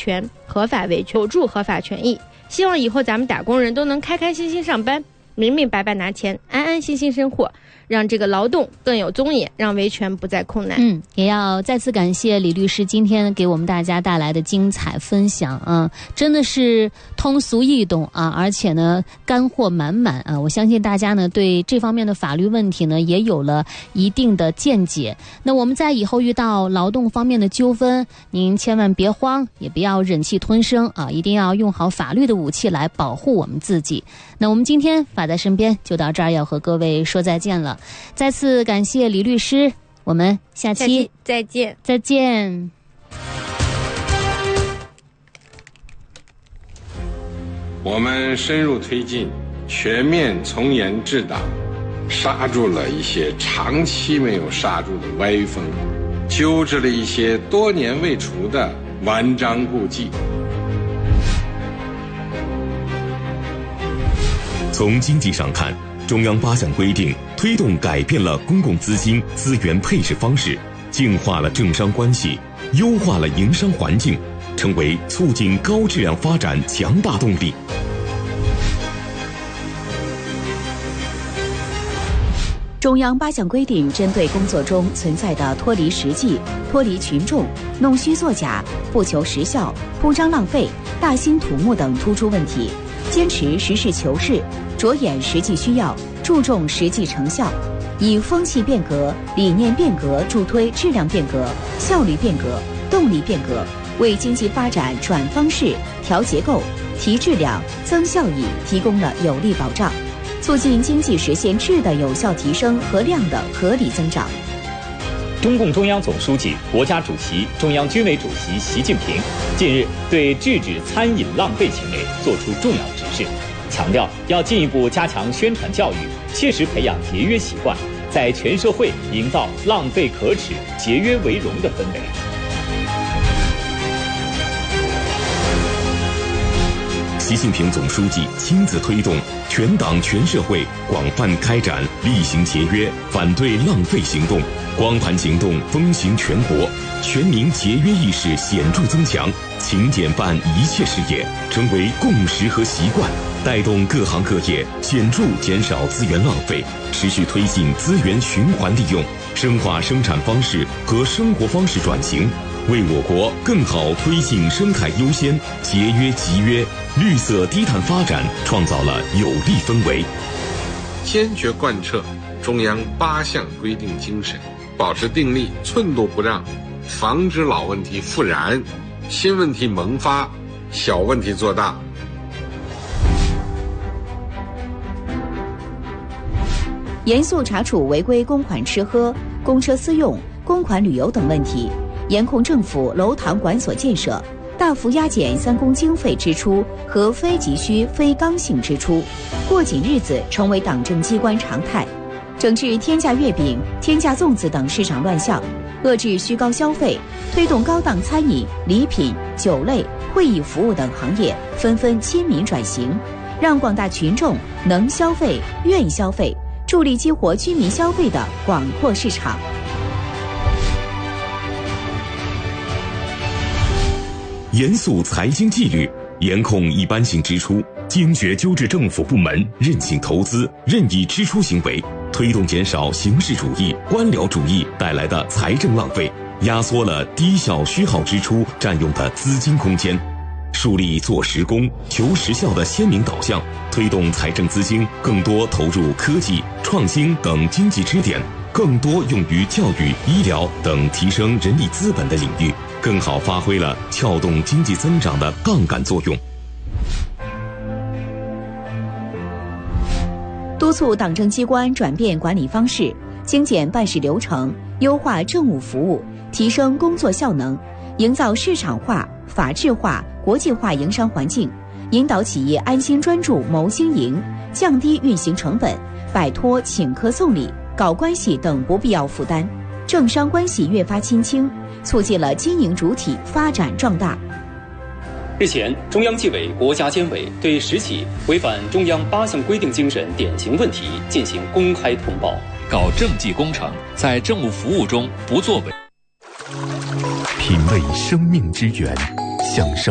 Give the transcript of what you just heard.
权、合法维权，守住合法权益。希望以后咱们打工人都能开开心心上班，明明白白拿钱，安安心心生活，让这个劳动更有尊严，让维权不再困难。 也要再次感谢李律师今天给我们大家带来的精彩分享啊，真的是通俗易懂啊，而且呢干货满满啊！我相信大家呢对这方面的法律问题呢也有了一定的见解。那我们在以后遇到劳动方面的纠纷，您千万别慌，也不要忍气吞声啊，一定要用好法律的武器来保护我们自己。那我们今天法在身边就到这儿，要和各位说再见了。再次感谢李律师，我们下期再见。 再见。 我们深入推进全面从严治党，刹住了一些长期没有刹住的歪风，纠治了一些多年未除的顽瘴痼疾。 从经济上看，中央8项规定推动改变了公共资金资源配置方式，净化了政商关系，优化了营商环境，成为促进高质量发展强大动力。 中央8项规定针对工作中存在的脱离实际、脱离群众、弄虚作假、不求实效、铺张浪费、大兴土木等突出问题，坚持实事求是，着眼实际需要，注重实际成效，以风气变革、理念变革助推质量变革、效率变革、动力变革，为经济发展转方式、调结构、提质量、增效益提供了有力保障，促进经济实现质的有效提升和量的合理增长。 中共中央总书记、国家主席、中央军委主席习近平近日对制止餐饮浪费行为作出重要指示，强调要进一步加强宣传教育，切实培养节约习惯，在全社会营造浪费可耻、节约为荣的氛围。 习近平总书记亲自推动全党全社会广泛开展厉行节约、反对浪费行动，光盘行动风行全国，全民节约意识显著增强，勤俭办一切事业成为共识和习惯，带动各行各业显著减少资源浪费，持续推进资源循环利用，深化生产方式和生活方式转型，为我国更好推进生态优先、节约集约、绿色低碳发展创造了有利氛围。 坚决贯彻中央8项规定精神，保持定力，寸步不让，防止老问题复燃，新问题萌发，小问题做大。 严肃查处违规公款吃喝、公车私用、公款旅游等问题，严控政府楼堂馆所建设，大幅压减3公经费支出和非急需、非刚性支出，过紧日子成为党政机关常态。整治天价月饼、天价粽子等市场乱象，遏制虚高消费，推动高档餐饮、礼品、酒类、会议服务等行业纷纷亲民转型，让广大群众能消费、愿消费，助力激活居民消费的广阔市场。 严肃财经纪律，严控一般性支出，坚决纠治政府部门任性投资、任意支出行为，推动减少形式主义、官僚主义带来的财政浪费，压缩了低效虚耗支出占用的资金空间，树立做实功、求实效的鲜明导向，推动财政资金更多投入科技、创新等经济支点，更多用于教育、医疗等提升人力资本的领域，更好发挥了撬动经济增长的杠杆作用。 督促党政机关转变管理方式，精简办事流程，优化政务服务，提升工作效能，营造市场化、法治化、国际化营商环境，引导企业安心专注谋经营，降低运行成本，摆脱请客送礼、搞关系等不必要负担，政商关系越发亲清，促进了经营主体发展壮大。 日前，中央纪委国家监委对10起违反中央8项规定精神典型问题进行公开通报。 搞政绩工程，在政务服务中不作为。 品味生命之源，享受